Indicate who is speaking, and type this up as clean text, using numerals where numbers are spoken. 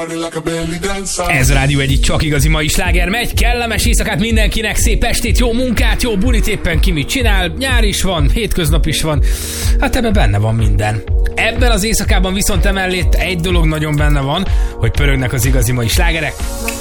Speaker 1: Ez a Rádió Egy, csak igazi mai sláger megy. Kellemes éjszakát mindenkinek, szép estét, jó munkát, jó bulit, éppen ki mit csinál. Nyár is van, hétköznap is van. Hát ebben benne van minden. Ebben az éjszakában viszont emellett egy dolog nagyon benne van, hogy pörögnek az igazi mai slágerek.